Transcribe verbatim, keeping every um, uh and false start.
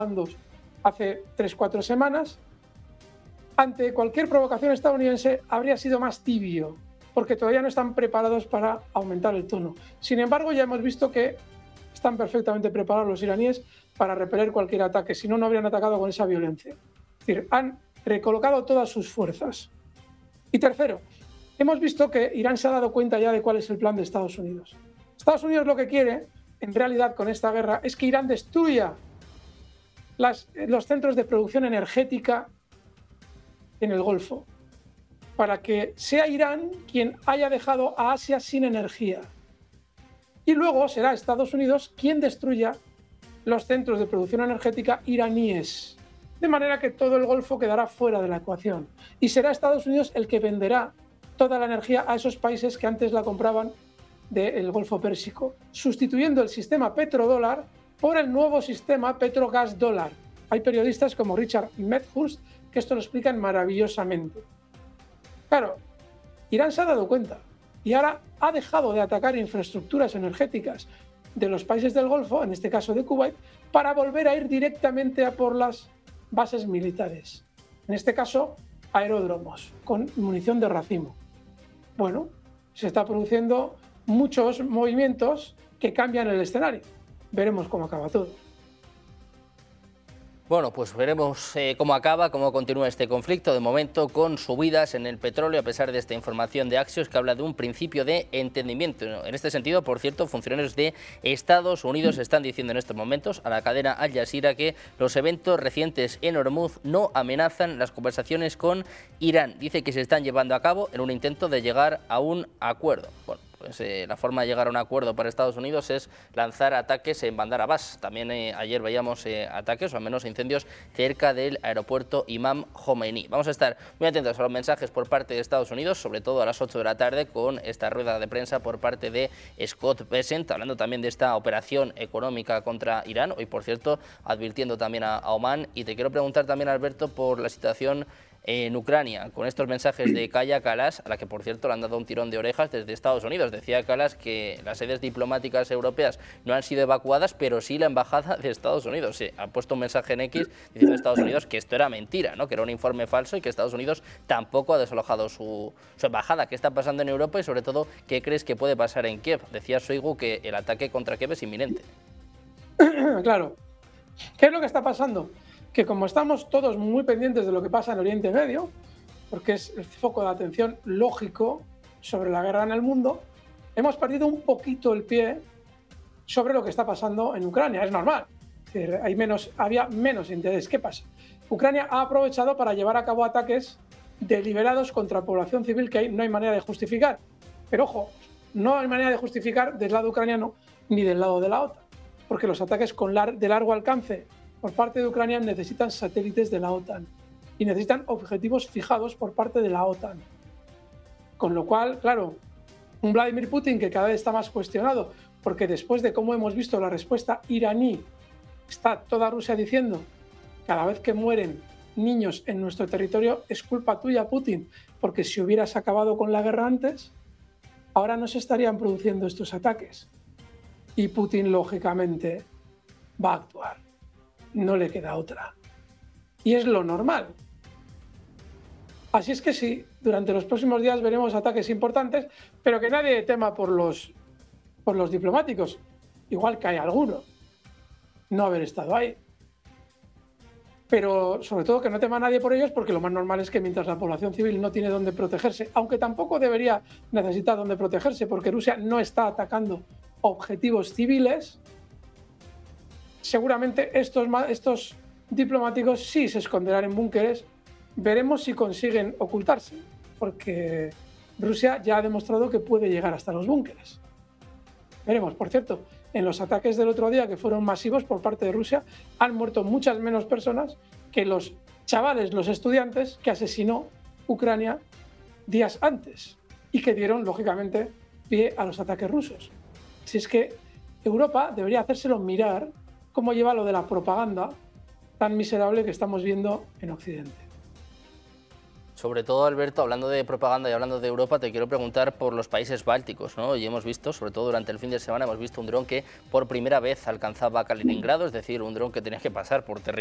hace tres cuatro semanas, ante cualquier provocación estadounidense habría sido más tibio, porque todavía no están preparados para aumentar el tono. Sin embargo, ya hemos visto que están perfectamente preparados los iraníes para repeler cualquier ataque, si no, no habrían atacado con esa violencia. Es decir, han recolocado todas sus fuerzas. Y tercero, hemos visto que Irán se ha dado cuenta ya de cuál es el plan de Estados Unidos. Estados Unidos lo que quiere, en realidad, con esta guerra, es que Irán destruya las, los centros de producción energética en el Golfo, para que sea Irán quien haya dejado a Asia sin energía. Y luego será Estados Unidos quien destruya los centros de producción energética iraníes, de manera que todo el Golfo quedará fuera de la ecuación. Y será Estados Unidos el que venderá toda la energía a esos países que antes la compraban del Golfo Pérsico, sustituyendo el sistema petrodólar por el nuevo sistema petrogas-dólar. Hay periodistas como Richard Medhurst que esto lo explican maravillosamente. Claro, Irán se ha dado cuenta y ahora ha dejado de atacar infraestructuras energéticas de los países del Golfo, en este caso de Kuwait, para volver a ir directamente a por las bases militares. En este caso, aeródromos con munición de racimo. Bueno, se está produciendo muchos movimientos que cambian el escenario. Veremos cómo acaba todo. Bueno, pues veremos eh, cómo acaba, cómo continúa este conflicto, de momento con subidas en el petróleo, a pesar de esta información de Axios que habla de un principio de entendimiento. En este sentido, por cierto, funcionarios de Estados Unidos están diciendo en estos momentos a la cadena Al Jazeera que los eventos recientes en Hormuz no amenazan las conversaciones con Irán. Dice que se están llevando a cabo en un intento de llegar a un acuerdo. Bueno, pues eh, la forma de llegar a un acuerdo para Estados Unidos es lanzar ataques en Bandar Abbas. También eh, ayer veíamos eh, ataques, o al menos incendios, cerca del aeropuerto Imam Khomeini. Vamos a estar muy atentos a los mensajes por parte de Estados Unidos, sobre todo a las ocho de la tarde, con esta rueda de prensa por parte de Scott Bessent, hablando también de esta operación económica contra Irán, hoy por cierto advirtiendo también a, a Omán. Y te quiero preguntar también, Alberto, por la situación en Ucrania, con estos mensajes de Kaja Kallas, a la que por cierto le han dado un tirón de orejas desde Estados Unidos. Decía Kallas que las sedes diplomáticas europeas no han sido evacuadas, pero sí la embajada de Estados Unidos. Sí, ha puesto un mensaje en X diciendo a Estados Unidos que esto era mentira, ¿no? Que era un informe falso y que Estados Unidos tampoco ha desalojado su, su embajada. ¿Qué está pasando en Europa y sobre todo qué crees que puede pasar en Kiev? Decía Shoigu que el ataque contra Kiev es inminente. Claro. ¿Qué es lo que está pasando? Que como estamos todos muy pendientes de lo que pasa en Oriente Medio, porque es el foco de atención lógico sobre la guerra en el mundo, hemos perdido un poquito el pie sobre lo que está pasando en Ucrania. Es normal, es decir, hay menos, había menos interés. ¿Qué pasa? Ucrania ha aprovechado para llevar a cabo ataques deliberados contra población civil que no hay manera de justificar. Pero ojo, no hay manera de justificar del lado ucraniano ni del lado de la OTAN, porque los ataques con lar- de largo alcance por parte de Ucrania necesitan satélites de la OTAN y necesitan objetivos fijados por parte de la OTAN. Con lo cual, claro, un Vladimir Putin que cada vez está más cuestionado, porque después de cómo hemos visto la respuesta iraní, está toda Rusia diciendo cada vez que mueren niños en nuestro territorio es culpa tuya, Putin, porque si hubieras acabado con la guerra antes, ahora no se estarían produciendo estos ataques. Y Putin, lógicamente, va a actuar. No le queda otra. Y es lo normal. Así es que sí, durante los próximos días veremos ataques importantes, pero que nadie tema por los, por los diplomáticos. Igual que hay alguno no haber estado ahí. Pero sobre todo que no tema nadie por ellos, porque lo más normal es que mientras la población civil no tiene dónde protegerse, aunque tampoco debería necesitar dónde protegerse, porque Rusia no está atacando objetivos civiles, seguramente estos, estos diplomáticos sí se esconderán en búnkeres. Veremos si consiguen ocultarse, porque Rusia ya ha demostrado que puede llegar hasta los búnkeres. Veremos. Por cierto, en los ataques del otro día, que fueron masivos por parte de Rusia, han muerto muchas menos personas que los chavales, los estudiantes que asesinó Ucrania días antes y que dieron, lógicamente, pie a los ataques rusos. Así es que Europa debería hacérselo mirar cómo lleva lo de la propaganda tan miserable que estamos viendo en Occidente. Sobre todo, Alberto, hablando de propaganda y hablando de Europa, te quiero preguntar por los países bálticos, ¿no? Y hemos visto, sobre todo durante el fin de semana, hemos visto un dron que por primera vez alcanzaba Kaliningrado, es decir, un dron que tenía que pasar por territorio